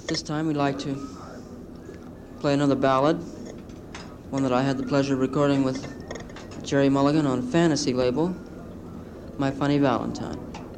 This time we'd like to play another ballad, one that I had the pleasure of recording with Jerry Mulligan on Fantasy label, My Funny Valentine.